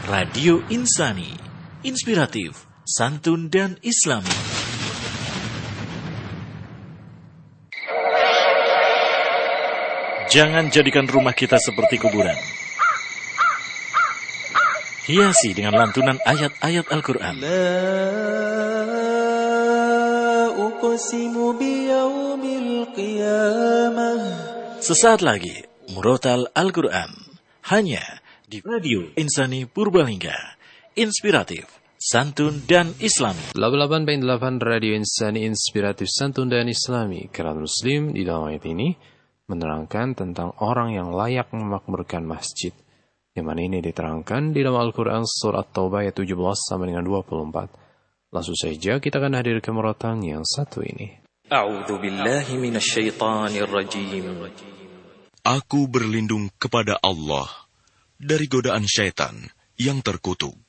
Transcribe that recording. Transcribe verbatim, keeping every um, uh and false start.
Radio Insani, inspiratif, santun dan islami. Jangan jadikan rumah kita seperti kuburan. Hiasi dengan lantunan ayat-ayat Al-Quran. La uqsimu biyaumil qiyamah. Sesaat lagi, Murotal Al-Quran. Hanya di Radio Insani Purbalingga. Inspiratif, santun dan islami. delapan puluh delapan koma delapan Radio Insani, inspiratif, santun dan islami. Kerana Muslim di dalam ayat ini menerangkan tentang orang yang layak memakmurkan masjid. Yang mana ini diterangkan di dalam Al-Quran surat Taubah ayat tujuh belas sampai dengan dua puluh empat. Langsung saja kita akan hadirkan murotal yang satu ini. A'udzu billahi minasyaitonir rajim. Aku berlindung kepada Allah dari godaan syaitan yang terkutuk.